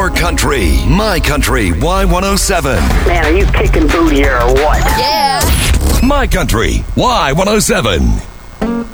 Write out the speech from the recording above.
Your country, my country, Y107. Man, are you kicking booty here or what? Yeah. My country, Y107.